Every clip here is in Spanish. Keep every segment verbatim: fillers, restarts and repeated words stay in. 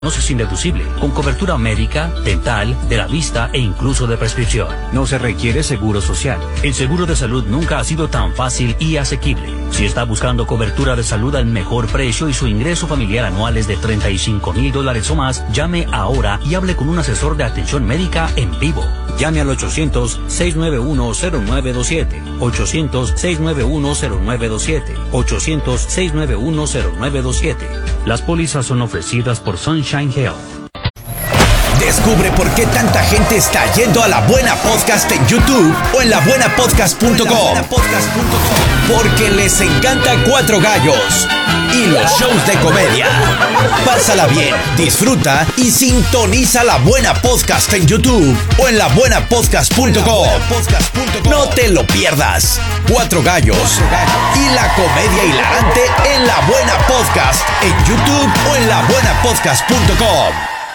sin deducible, con cobertura médica, dental, de la vista e incluso de prescripción. No se requiere seguro social. El seguro de salud nunca ha sido tan fácil y asequible. Si está buscando cobertura de salud al mejor precio y su ingreso familiar anual es de treinta y cinco mil dólares o más, llame ahora y hable con un asesor de atención médica en vivo. Llame al ochocientos, seis nueve uno, cero nueve dos siete. ochocientos, seis nueve uno, cero nueve dos siete. ochocientos, seis nueve uno, cero nueve dos siete. Las pólizas son ofrecidas por Sunshine Health. Descubre por qué tanta gente está yendo a La Buena Podcast en YouTube o en la buena podcast punto com. Porque les encanta Cuatro Gallos y los shows de comedia. Pásala bien, disfruta y sintoniza La Buena Podcast en YouTube o en la buena podcast punto com. No te lo pierdas. Cuatro Gallos y la comedia hilarante en La Buena Podcast en YouTube o en la buena podcast punto com.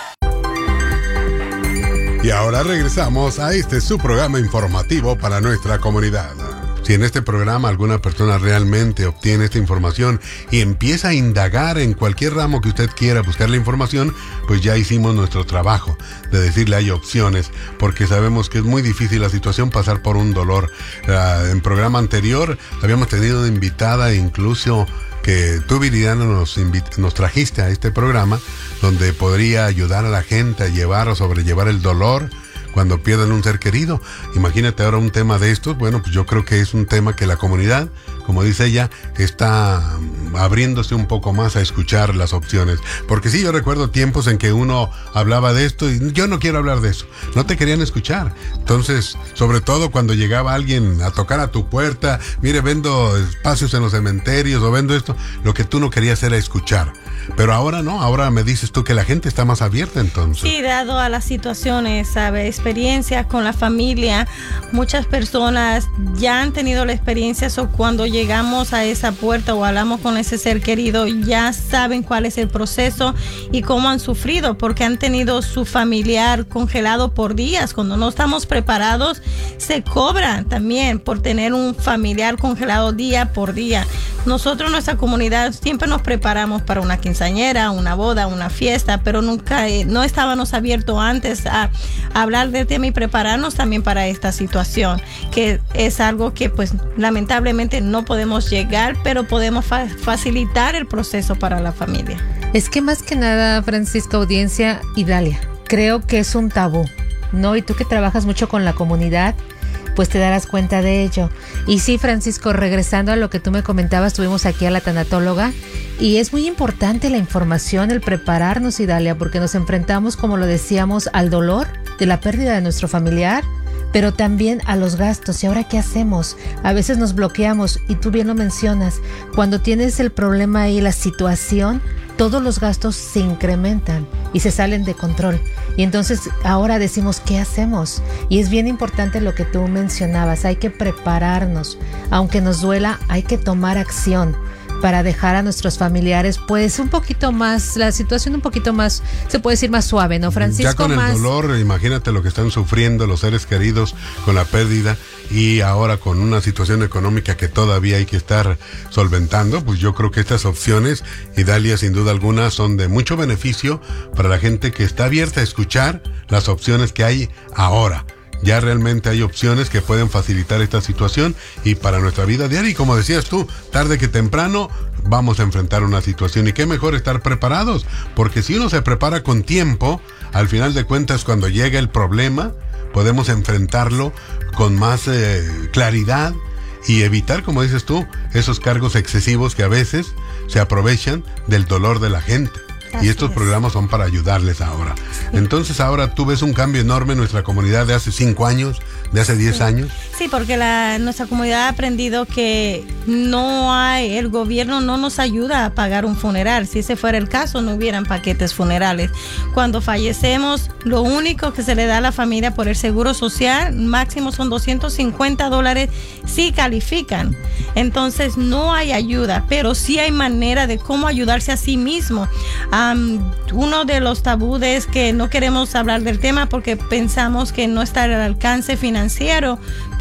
Y ahora regresamos a este su programa informativo para nuestra comunidad. Si en este programa alguna persona realmente obtiene esta información y empieza a indagar en cualquier ramo que usted quiera buscar la información, pues ya hicimos nuestro trabajo de decirle hay opciones, porque sabemos que es muy difícil la situación pasar por un dolor. Uh, en programa anterior habíamos tenido una invitada incluso que tú, Viridiana, nos, invit- nos trajiste a este programa donde podría ayudar a la gente a llevar o sobrellevar el dolor cuando pierden un ser querido. Imagínate ahora un tema de estos. Bueno, pues yo creo que es un tema que la comunidad, como dice ella, está abriéndose un poco más a escuchar las opciones. Porque sí, yo recuerdo tiempos en que uno hablaba de esto y yo no quiero hablar de eso. No te querían escuchar. Entonces, sobre todo cuando llegaba alguien a tocar a tu puerta, mire, vendo espacios en los cementerios o vendo esto, lo que tú no querías era escuchar. Pero ahora no, ahora me dices tú que la gente está más abierta entonces. Sí, dado a las situaciones, ¿sabes? Experiencias con la familia, muchas personas ya han tenido la experiencia, o cuando llegamos a esa puerta o hablamos con ese ser querido, ya saben cuál es el proceso y cómo han sufrido, porque han tenido su familiar congelado por días. Cuando no estamos preparados, se cobra también por tener un familiar congelado día por día. Nosotros, nuestra comunidad, siempre nos preparamos para una quinceañera, una boda, una fiesta, pero nunca, eh, no estábamos abiertos antes a, a hablar del tema y prepararnos también para esta situación, que es algo que pues lamentablemente no podemos llegar, pero podemos fa- facilitar el proceso para la familia. Es que más que nada, Francisco, audiencia y Dalia, creo que es un tabú, ¿no? Y tú que trabajas mucho con la comunidad, pues te darás cuenta de ello. Y sí, Francisco, regresando a lo que tú me comentabas, tuvimos aquí a la tanatóloga y es muy importante la información, el prepararnos, Idalia, porque nos enfrentamos, como lo decíamos, al dolor de la pérdida de nuestro familiar, pero también a los gastos. ¿Y ahora qué hacemos? A veces nos bloqueamos y tú bien lo mencionas, cuando tienes el problema ahí, la situación, todos los gastos se incrementan y se salen de control. Y entonces ahora decimos, ¿qué hacemos? Y es bien importante lo que tú mencionabas, hay que prepararnos. Aunque nos duela, hay que tomar acción para dejar a nuestros familiares pues un poquito más, la situación un poquito más, se puede decir más suave, ¿no, Francisco? Ya con más... el dolor, imagínate lo que están sufriendo los seres queridos con la pérdida y ahora con una situación económica que todavía hay que estar solventando, pues yo creo que estas opciones, Idalia, sin duda alguna, son de mucho beneficio para la gente que está abierta a escuchar las opciones que hay ahora. Ya realmente hay opciones que pueden facilitar esta situación y para nuestra vida diaria. Y como decías tú, tarde que temprano vamos a enfrentar una situación. Y qué mejor estar preparados, porque si uno se prepara con tiempo, al final de cuentas, cuando llega el problema, podemos enfrentarlo con más eh, claridad y evitar, como dices tú, esos cargos excesivos que a veces se aprovechan del dolor de la gente. Y estos programas son para ayudarles ahora. Entonces ahora tú ves un cambio enorme en nuestra comunidad de hace cinco años, de hace diez sí. años. Sí, porque la, nuestra comunidad ha aprendido que no hay, el gobierno no nos ayuda a pagar un funeral. Si ese fuera el caso, no hubieran paquetes funerales. Cuando fallecemos, lo único que se le da a la familia por el seguro social, máximo son doscientos cincuenta dólares si califican. Entonces no hay ayuda, pero sí hay manera de cómo ayudarse a sí mismo. Um, uno de los tabúes es que no queremos hablar del tema porque pensamos que no está al alcance financiero, pero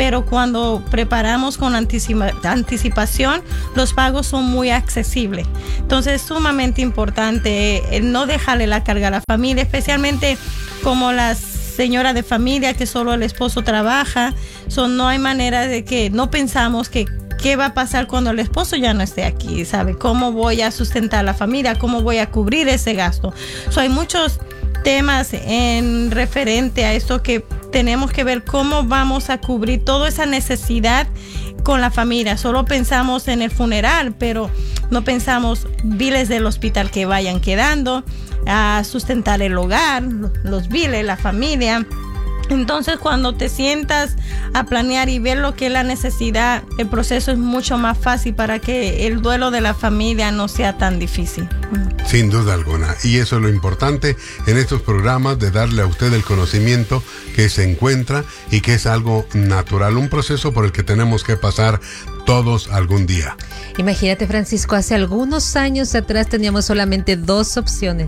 pero cuando preparamos con anticipa- anticipación, los pagos son muy accesibles. Entonces es sumamente importante eh, no dejarle la carga a la familia, especialmente como las señora de familia que solo el esposo trabaja. So, no hay manera de que no pensamos que qué va a pasar cuando el esposo ya no esté aquí, ¿sabe? ¿Cómo voy a sustentar a la familia? ¿Cómo voy a cubrir ese gasto? So, hay muchos temas en referente a esto que tenemos que ver cómo vamos a cubrir toda esa necesidad con la familia. Solo pensamos en el funeral, pero no pensamos biles del hospital que vayan quedando, a sustentar el hogar, los biles, la familia. Entonces, cuando te sientas a planear y ver lo que es la necesidad, el proceso es mucho más fácil para que el duelo de la familia no sea tan difícil. Sin duda alguna. Y eso es lo importante en estos programas, de darle a usted el conocimiento que se encuentra y que es algo natural, un proceso por el que tenemos que pasar todos algún día. Imagínate, Francisco, hace algunos años atrás teníamos solamente dos opciones,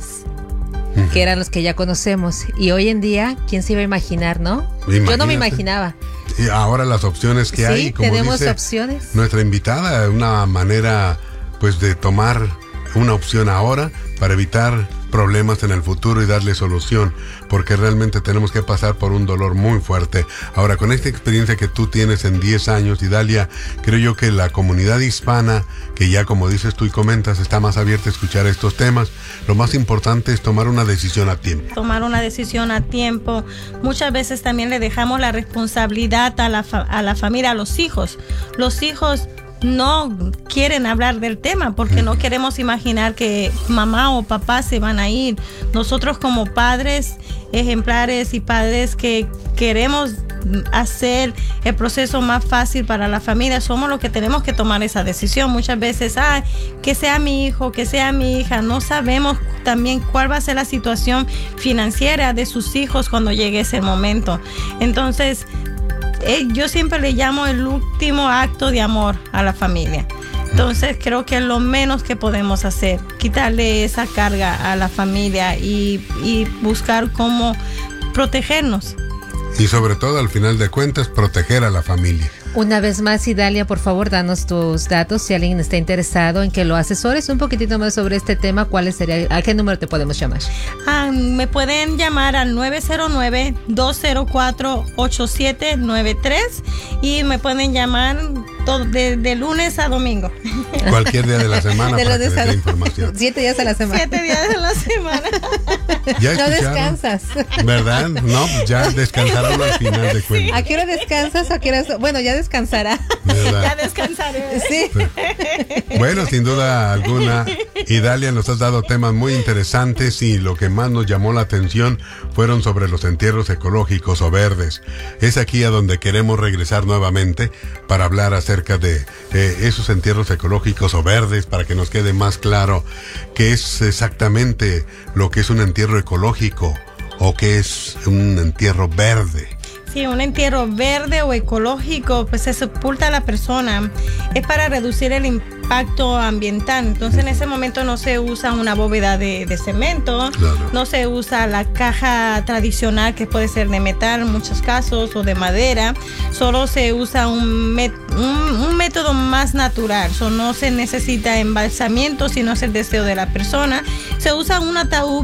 que eran los que ya conocemos. Y hoy en día, ¿quién se iba a imaginar, no? Imagínate. Yo no me imaginaba. Y ahora las opciones que sí, hay, como tenemos dice opciones. Nuestra invitada, una manera pues de tomar una opción ahora para evitar problemas en el futuro y darle solución, porque realmente tenemos que pasar por un dolor muy fuerte. Ahora, con esta experiencia que tú tienes en diez años, Idalia, creo yo que la comunidad hispana, que ya como dices tú y comentas, está más abierta a escuchar estos temas, lo más importante es tomar una decisión a tiempo. Tomar una decisión a tiempo. Muchas veces también le dejamos la responsabilidad a la, fa- a la familia, a los hijos. Los hijos no quieren hablar del tema porque no queremos imaginar que mamá o papá se van a ir. Nosotros como padres ejemplares y padres que queremos hacer el proceso más fácil para la familia, somos los que tenemos que tomar esa decisión. Muchas veces, ah, que sea mi hijo, que sea mi hija, no sabemos también cuál va a ser la situación financiera de sus hijos cuando llegue ese momento. Entonces, Eh, yo siempre le llamo el último acto de amor a la familia. Entonces creo que es lo menos que podemos hacer, quitarle esa carga a la familia y, y buscar cómo protegernos. Y sobre todo, al final de cuentas, proteger a la familia. Una vez más, Idalia, por favor, danos tus datos si alguien está interesado en que lo asesores un poquitito más sobre este tema. ¿Cuál sería, a qué número te podemos llamar? Ah, me pueden llamar al nueve cero nueve, dos cero cuatro, ocho siete nueve tres y me pueden llamar todo, de, de lunes a domingo. Cualquier día de la semana de para que les dé a... información. Siete días a la semana. Siete días a la semana. ¿Ya no descansas. ¿Verdad? No, ya descansaron al final de cuentas. ¿A qué hora descansas? ¿A qué hora? Bueno, ya descansará. ¿Verdad? Ya descansaré. Sí. Bueno, sin duda alguna, Idalia, nos has dado temas muy interesantes y lo que más nos llamó la atención fueron sobre los entierros ecológicos o verdes. Es aquí a donde queremos regresar nuevamente para hablar acerca de eh, esos entierros ecológicos o verdes, para que nos quede más claro qué es exactamente lo que es un entierro ecológico o qué es un entierro verde. Sí, un entierro verde o ecológico, pues se sepulta a la persona. Es para reducir el impacto ambiental. Entonces, en ese momento no se usa una bóveda de, de cemento, Claro. no se usa la caja tradicional que puede ser de metal en muchos casos o de madera. Solo se usa un, met, un, un método más natural. So, no se necesita embalsamiento, sino es el deseo de la persona. Se usa un ataúd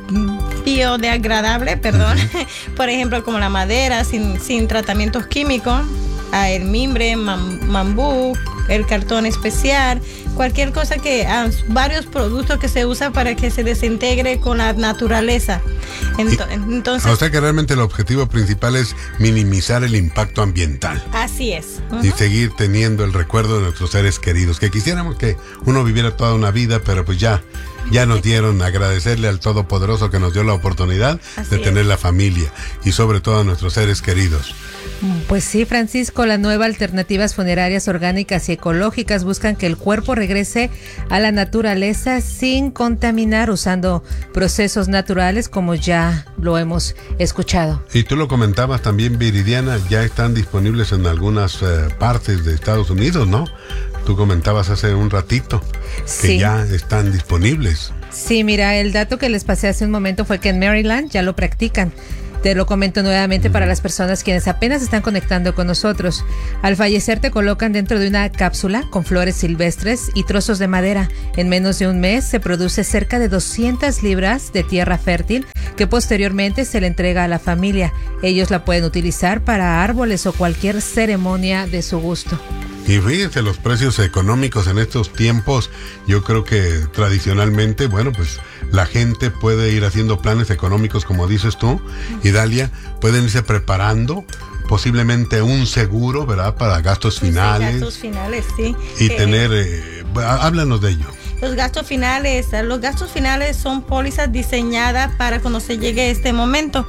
biodegradable, perdón, uh-huh. Por ejemplo, como la madera, sin, sin tratamientos químicos, el mimbre, mam, bambú, el cartón especial, cualquier cosa que, ah, varios productos que se usan para que se desintegre con la naturaleza. Ento, y, entonces, o sea que realmente el objetivo principal es minimizar el impacto ambiental. Así es. Uh-huh. Y seguir teniendo el recuerdo de nuestros seres queridos, que quisiéramos que uno viviera toda una vida, pero pues ya Ya nos dieron, agradecerle al Todopoderoso que nos dio la oportunidad Así de tener es. la familia y sobre todo a nuestros seres queridos. Pues sí, Francisco, las nuevas alternativas funerarias orgánicas y ecológicas buscan que el cuerpo regrese a la naturaleza sin contaminar, usando procesos naturales como ya lo hemos escuchado. Y tú lo comentabas también, Viridiana, ya están disponibles en algunas eh, partes de Estados Unidos, ¿no? Tú comentabas hace un ratito que sí. ya están disponibles. Sí, mira, el dato que les pasé hace un momento fue que en Maryland ya lo practican. Te lo comento nuevamente para las personas quienes apenas están conectando con nosotros. Al fallecer te colocan dentro de una cápsula con flores silvestres y trozos de madera. En menos de un mes se produce cerca de doscientas libras de tierra fértil que posteriormente se le entrega a la familia. Ellos la pueden utilizar para árboles o cualquier ceremonia de su gusto. Y fíjense, los precios económicos en estos tiempos, yo creo que tradicionalmente, bueno, pues la gente puede ir haciendo planes económicos, como dices tú, y Dalia, pueden irse preparando posiblemente un seguro, ¿verdad?, para gastos finales. Sí, gastos finales, sí. Y eh, tener, eh, háblanos de ello. Los gastos finales, los gastos finales son pólizas diseñadas para cuando se llegue este momento.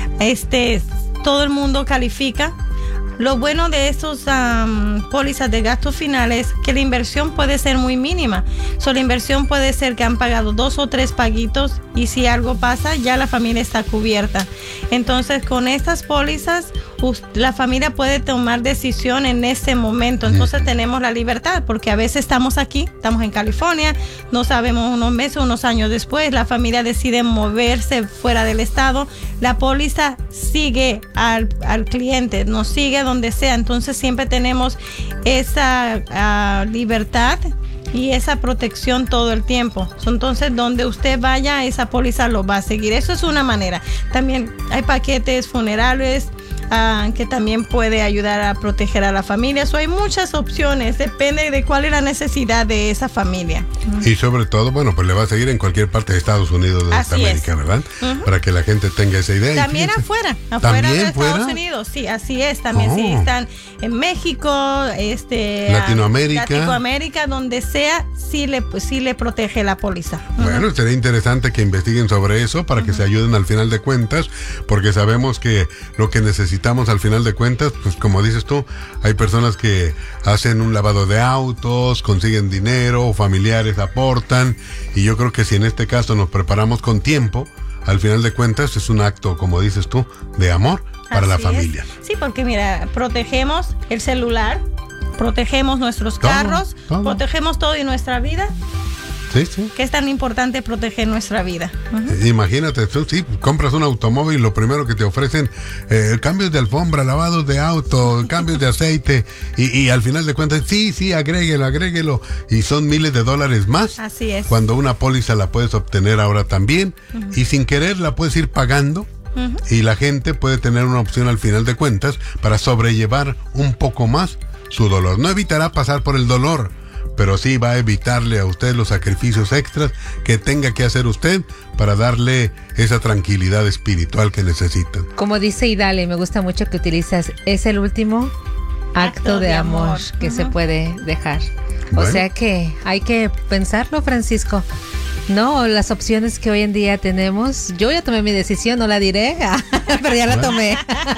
Este, todo el mundo califica. Lo bueno de esos um, pólizas de gastos finales es que la inversión puede ser muy mínima. So, la inversión puede ser que han pagado dos o tres paguitos y si algo pasa ya la familia está cubierta. Entonces con estas pólizas la familia puede tomar decisión en ese momento. Entonces mm. tenemos la libertad, porque a veces estamos aquí, estamos en California, no sabemos unos meses, unos años después, la familia decide moverse fuera del estado, la póliza sigue al, al cliente, nos sigue donde sea. Entonces siempre tenemos esa uh, libertad y esa protección todo el tiempo. Entonces, donde usted vaya, esa póliza lo va a seguir. Eso es una manera. También hay paquetes funerales uh, que también puede ayudar a proteger a la familia. So, hay muchas opciones, depende de cuál es la necesidad de esa familia. Y sobre todo, bueno, pues le va a seguir en cualquier parte de Estados Unidos de Norteamérica, es. ¿verdad? Uh-huh. Para que la gente tenga esa idea. También afuera, afuera de Estados fuera? Unidos, sí, así es. También oh. sí están en México, este, Latinoamérica, Latinoamérica, donde sea, sí le, pues, sí le protege la póliza. Uh-huh. Bueno, sería interesante que investiguen sobre eso para uh-huh. que se ayuden al final de cuentas, porque sabemos que lo que necesitamos al final de cuentas, pues como dices tú, hay personas que hacen un lavado de autos, consiguen dinero, familiares aportan, y yo creo que si en este caso nos preparamos con tiempo, al final de cuentas es un acto, como dices tú, de amor para Así la familia. Es. Sí, porque mira, protegemos el celular, protegemos nuestros todo, carros, todo. protegemos todo en nuestra vida. Sí, sí. Que es tan importante proteger nuestra vida. Uh-huh. Imagínate, tú sí, compras un automóvil, lo primero que te ofrecen, eh, cambios de alfombra, lavados de auto, cambios de aceite, y, y al final de cuentas, sí, sí, agréguelo, agréguelo, y son miles de dólares más. Así es. Cuando una póliza la puedes obtener ahora también, uh-huh. y sin querer la puedes ir pagando, uh-huh. y la gente puede tener una opción al final de cuentas para sobrellevar un poco más su dolor. No evitará pasar por el dolor, pero sí va a evitarle a usted los sacrificios extras que tenga que hacer usted para darle esa tranquilidad espiritual que necesitan. Como dice Idalia, me gusta mucho que utilizas, es el último acto, acto de, de amor, amor que uh-huh. se puede dejar. Bueno. O sea que hay que pensarlo, Francisco. No, las opciones que hoy en día tenemos, yo ya tomé mi decisión, no la diré, pero ya la tomé.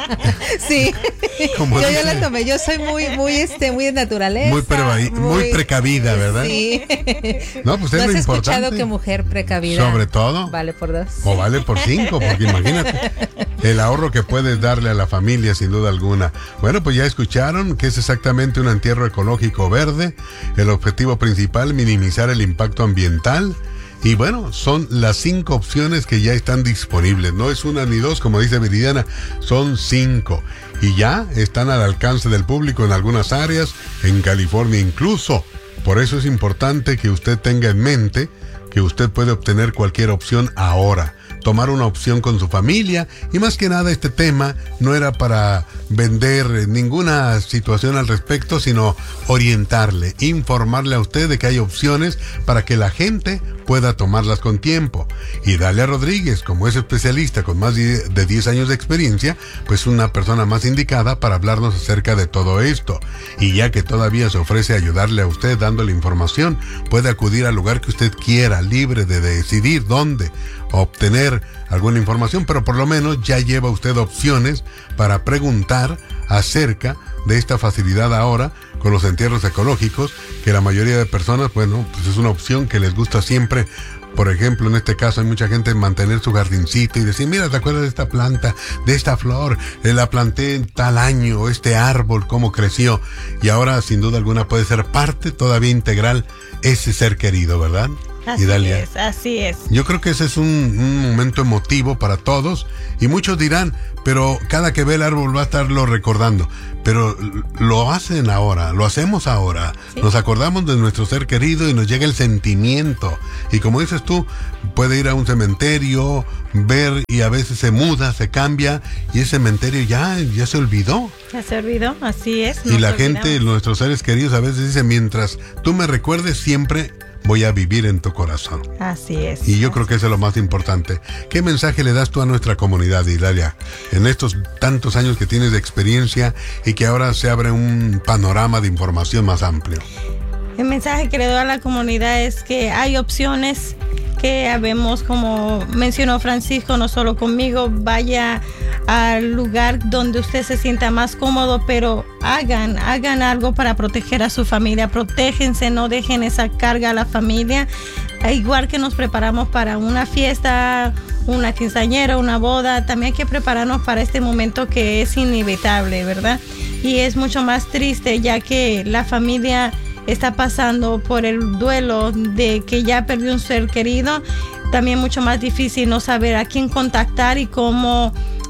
Sí, yo dice? ya la tomé, yo soy muy, muy, este, muy de naturaleza. Muy, previ- muy, muy precavida, ¿verdad? Sí. No, pues es ¿No lo has importante. escuchado que mujer precavida Sobre todo. Vale por dos. O vale por cinco, porque imagínate el ahorro que puedes darle a la familia, sin duda alguna. Bueno, pues ya escucharon que es exactamente un entierro ecológico verde. El objetivo principal, minimizar el impacto ambiental. Y bueno, son las cinco opciones que ya están disponibles. No es una ni dos, como dice Viridiana, son cinco. Y ya están al alcance del público en algunas áreas, en California incluso. Por eso es importante que usted tenga en mente que usted puede obtener cualquier opción ahora. Tomar una opción con su familia, y más que nada este tema no era para vender ninguna situación al respecto, sino orientarle, informarle a usted de que hay opciones para que la gente pueda tomarlas con tiempo. Y Dalia Rodríguez, como es especialista con más de diez años de experiencia, pues una persona más indicada para hablarnos acerca de todo esto. Y ya que todavía se ofrece ayudarle a usted dándole información, puede acudir al lugar que usted quiera, libre de decidir dónde obtener alguna información, pero por lo menos ya lleva usted opciones para preguntar acerca de esta facilidad ahora con los entierros ecológicos, que la mayoría de personas, bueno, pues es una opción que les gusta siempre. Por ejemplo, en este caso hay mucha gente en mantener su jardincito y decir, mira, ¿te acuerdas de esta planta, de esta flor? Eh, la planté en tal año, este árbol, cómo creció. Y ahora, sin duda alguna, puede ser parte todavía integral ese ser querido, ¿verdad? Así Idalia. es, así es. Yo creo que ese es un, un momento emotivo para todos y muchos dirán, pero cada que ve el árbol va a estarlo recordando, pero lo hacen ahora, lo hacemos ahora, ¿sí? Nos acordamos de nuestro ser querido y nos llega el sentimiento y como dices tú, puede ir a un cementerio, ver y a veces se muda, se cambia y ese cementerio ya, ya se olvidó. Ya se olvidó, así es. Y la gente, nuestros seres queridos a veces dicen, mientras tú me recuerdes siempre voy a vivir en tu corazón. Así es. Y yo así creo que eso es lo más importante. ¿Qué mensaje le das tú a nuestra comunidad, Idalia, en estos tantos años que tienes de experiencia y que ahora se abre un panorama de información más amplio? El mensaje que le doy a la comunidad es que hay opciones que habemos, como mencionó Francisco, no solo conmigo, vaya al lugar donde usted se sienta más cómodo, pero hagan, hagan algo para proteger a su familia, protéjense, no dejen esa carga a la familia, igual que nos preparamos para una fiesta, una quinceañera, una boda, también hay que prepararnos para este momento que es inevitable, ¿verdad? Y es mucho más triste ya que la familia está pasando por el duelo de que ya perdió un ser querido, también mucho más difícil no saber a quién contactar y cómo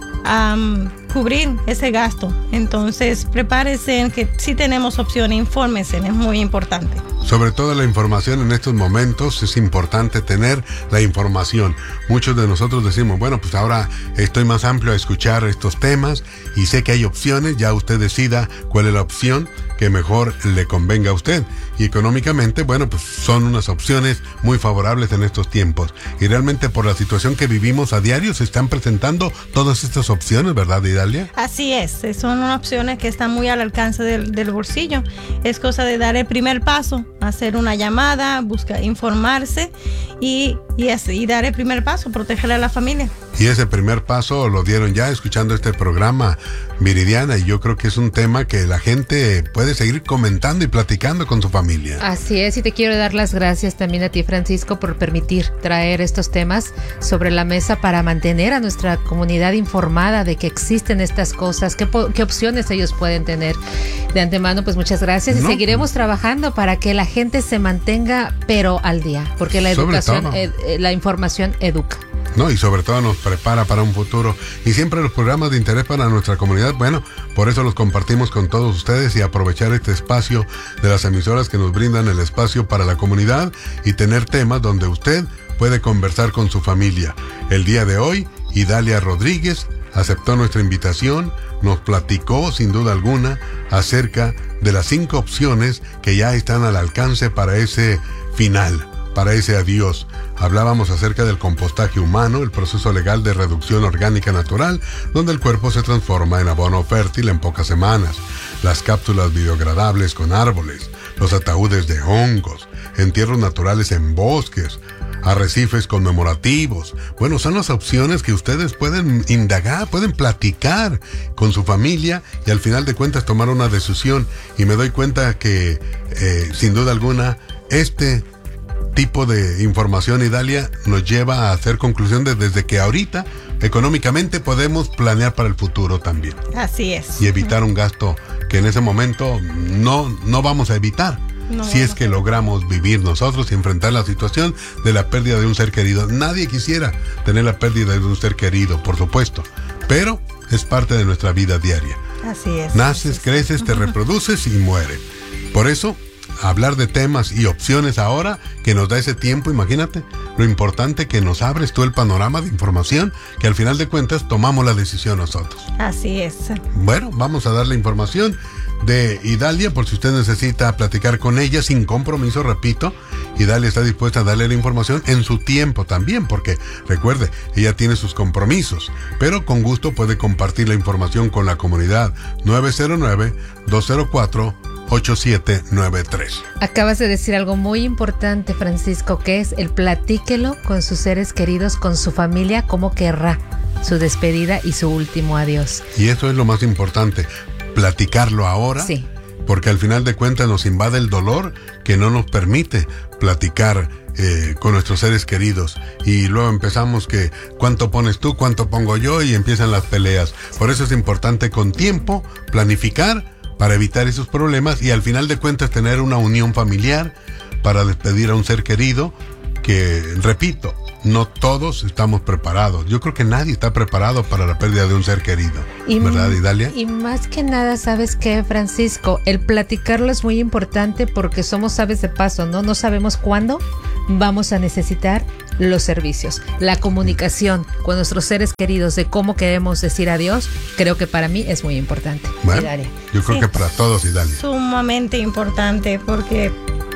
um, cubrir ese gasto. Entonces, prepárense en que si tenemos opción, infórmense, es muy importante. Sobre todo la información en estos momentos, es importante tener la información. Muchos de nosotros decimos, bueno, pues ahora estoy más amplio a escuchar estos temas y sé que hay opciones, ya usted decida cuál es la opción que mejor le convenga a usted. Y económicamente, bueno, pues son unas opciones muy favorables en estos tiempos. Y realmente por la situación que vivimos a diario se están presentando todas estas opciones, ¿verdad, Idalia? Así es, son opciones que están muy al alcance del, del bolsillo. Es cosa de dar el primer paso, hacer una llamada, buscar informarse y, y, así, y dar el primer paso, proteger a la familia. Y ese primer paso lo dieron ya escuchando este programa, Viridiana, y yo creo que es un tema que la gente puede seguir comentando y platicando con su familia. Así es, y te quiero dar las gracias también a ti, Francisco, por permitir traer estos temas sobre la mesa para mantener a nuestra comunidad informada de que existen estas cosas, qué, qué opciones ellos pueden tener. De antemano, pues muchas gracias y no. seguiremos trabajando para que la gente se mantenga, pero al día, porque la educación, ed, la información educa. No, y sobre todo nos prepara para un futuro. Y siempre los programas de interés para nuestra comunidad, bueno, por eso los compartimos con todos ustedes y aprovechar este espacio de las emisoras que nos brindan el espacio para la comunidad y tener temas donde usted puede conversar con su familia. El día de hoy, Idalia Rodríguez aceptó nuestra invitación, nos platicó sin duda alguna acerca de las cinco opciones que ya están al alcance para ese final, para ese adiós. Hablábamos acerca del compostaje humano, el proceso legal de reducción orgánica natural, donde el cuerpo se transforma en abono fértil en pocas semanas, las cápsulas biodegradables con árboles, los ataúdes de hongos, entierros naturales en bosques, arrecifes conmemorativos. Bueno, son las opciones que ustedes pueden indagar, pueden platicar con su familia y al final de cuentas tomar una decisión. Y me doy cuenta que, eh, sin duda alguna, este tipo de información, Idalia, nos lleva a hacer conclusión de desde que ahorita económicamente podemos planear para el futuro también. Así es. Y evitar un gasto que en ese momento no, no vamos a evitar. No, si es que logramos vivir nosotros y enfrentar la situación de la pérdida de un ser querido. Nadie quisiera tener la pérdida de un ser querido, por supuesto, pero es parte de nuestra vida diaria. Así es. Naces, creces, te reproduces y mueres. Por eso, hablar de temas y opciones ahora que nos da ese tiempo, imagínate lo importante que nos abres tú el panorama de información que al final de cuentas tomamos la decisión nosotros. Así es. Bueno, vamos a dar la información de Idalia por si usted necesita platicar con ella sin compromiso, repito. Idalia está dispuesta a darle la información en su tiempo también, porque recuerde, ella tiene sus compromisos, pero con gusto puede compartir la información con la comunidad. Nueve cero nueve, dos cero cuatro, ocho siete nueve tres. Acabas de decir algo muy importante, Francisco, que es el platíquelo con sus seres queridos, con su familia, cómo querrá su despedida y su último adiós. Y eso es lo más importante, platicarlo ahora, sí, porque al final de cuentas nos invade el dolor que no nos permite platicar eh, con nuestros seres queridos. Y luego empezamos que cuánto pones tú, cuánto pongo yo, y empiezan las peleas. Por eso es importante con tiempo planificar para evitar esos problemas y al final de cuentas tener una unión familiar para despedir a un ser querido que, repito, no todos estamos preparados. Yo creo que nadie está preparado para la pérdida de un ser querido. Y, ¿verdad, Idalia? Y más que nada, ¿sabes qué, Francisco? El platicarlo es muy importante porque somos aves de paso, ¿no? No sabemos cuándo vamos a necesitar los servicios. La comunicación con nuestros seres queridos de cómo queremos decir adiós, creo que para mí es muy importante. Bueno, yo creo sí, que para todos, Idalia. Sumamente importante porque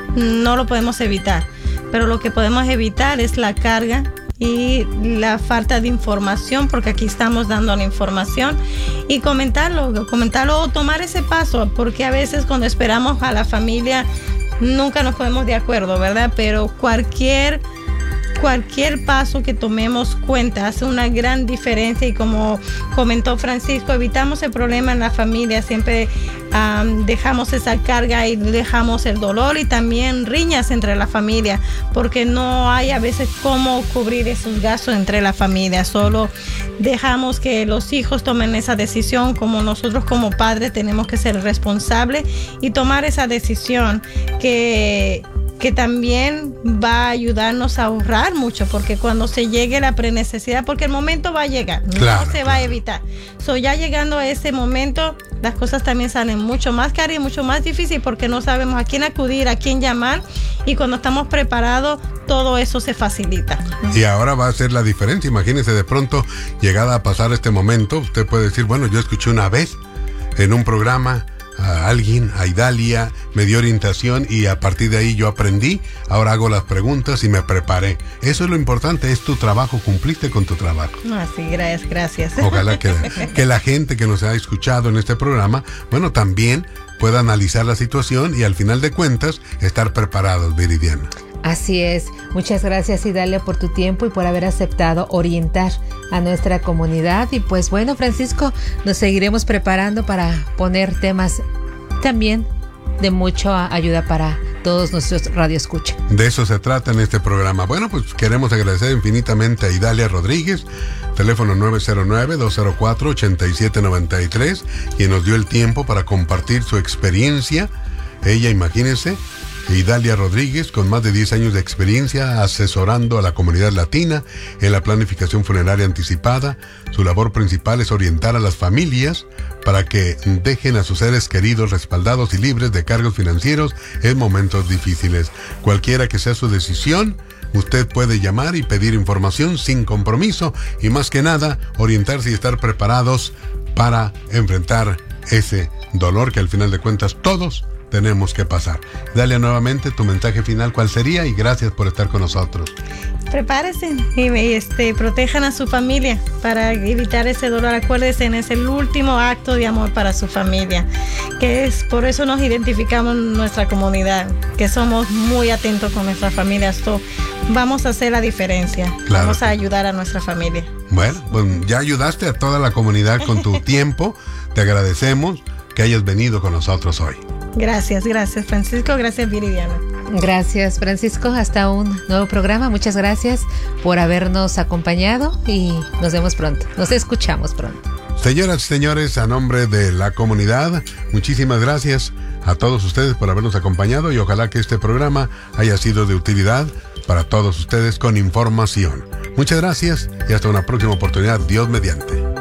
no lo podemos evitar. Pero lo que podemos evitar es la carga y la falta de información, porque aquí estamos dando la información y comentarlo, comentarlo o tomar ese paso, porque a veces cuando esperamos a la familia nunca nos ponemos de acuerdo, ¿verdad? Pero cualquier Cualquier paso que tomemos cuenta hace una gran diferencia y como comentó Francisco, evitamos el problema en la familia, siempre um, dejamos esa carga y dejamos el dolor y también riñas entre la familia, porque no hay a veces cómo cubrir esos gastos entre la familia, solo dejamos que los hijos tomen esa decisión, como nosotros como padres tenemos que ser responsables y tomar esa decisión que... que también va a ayudarnos a ahorrar mucho, porque cuando se llegue la prenecesidad, porque el momento va a llegar, claro, no se va a evitar. So, ya llegando a ese momento, las cosas también salen mucho más caras y mucho más difícil, porque no sabemos a quién acudir, a quién llamar, y cuando estamos preparados, todo eso se facilita. Y ahora va a ser la diferencia. Imagínese, de pronto, llegada a pasar este momento, usted puede decir, bueno, yo escuché una vez en un programa a alguien, a Idalia, me dio orientación y a partir de ahí yo aprendí, ahora hago las preguntas y me preparé. Eso es lo importante, es tu trabajo, cumpliste con tu trabajo. Ah, sí, gracias, gracias. Ojalá que, que la gente que nos ha escuchado en este programa, bueno, también pueda analizar la situación y al final de cuentas estar preparados, Viridiana. Así es. Muchas gracias, Idalia, por tu tiempo y por haber aceptado orientar a nuestra comunidad. Y pues bueno, Francisco, nos seguiremos preparando para poner temas también de mucha ayuda para todos nuestros radioescuchas. De eso se trata en este programa. Bueno, pues queremos agradecer infinitamente a Idalia Rodríguez, teléfono nueve cero nueve, dos cero cuatro, ocho siete nueve tres, quien nos dio el tiempo para compartir su experiencia. Ella, imagínense, Idalia Rodríguez, con más de diez años de experiencia asesorando a la comunidad latina en la planificación funeraria anticipada. Su labor principal es orientar a las familias para que dejen a sus seres queridos respaldados y libres de cargos financieros en momentos difíciles. Cualquiera que sea su decisión, usted puede llamar y pedir información sin compromiso y, más que nada, orientarse y estar preparados para enfrentar ese dolor que al final de cuentas todos tenemos que pasar. Dale nuevamente tu mensaje final, ¿cuál sería? Y gracias por estar con nosotros. Prepárese y este, protejan a su familia para evitar ese dolor. Acuérdense, es el último acto de amor para su familia, que es por eso nos identificamos en nuestra comunidad, que somos muy atentos con nuestra familia. So, vamos a hacer la diferencia. Claro. Vamos a ayudar a nuestra familia. Bueno, pues ya ayudaste a toda la comunidad con tu tiempo. Te agradecemos que hayas venido con nosotros hoy. Gracias, gracias Francisco, gracias Viridiana. Gracias Francisco, hasta un nuevo programa. Muchas gracias por habernos acompañado y nos vemos pronto, nos escuchamos pronto. Señoras y señores, a nombre de la comunidad, muchísimas gracias a todos ustedes por habernos acompañado y ojalá que este programa haya sido de utilidad para todos ustedes con información. Muchas gracias y hasta una próxima oportunidad, Dios mediante.